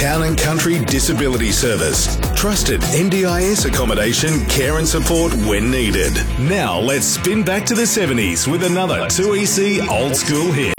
Town and Country Disability Service. Trusted NDIS accommodation, care and support when needed. Now let's spin back to the 70s with another 2EC old school hit.